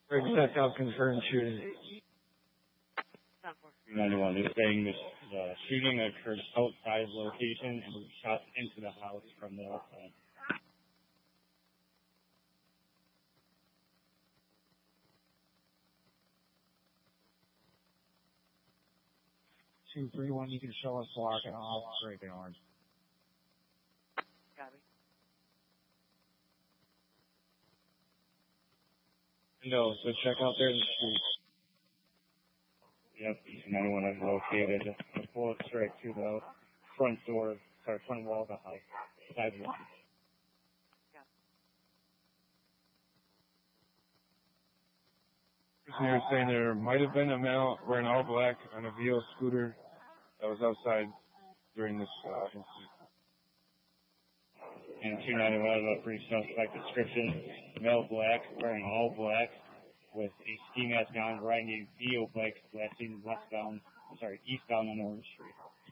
That's how confirmed shooting. 91 is saying this shooting occurred outside location and was shot into the house from the outside. 231, you can show us block and off, break and orange. Copy. No, so check out there in the street. Yep, 91 is located. A bullet straight to the front wall of the house. Side wall. So you're saying there might have been a male wearing all black on a VO scooter that was outside during this incident. And 291 a brief suspect description. Male black, wearing all black, with a ski mask on, riding a VO bike, blasting eastbound on Orange Street.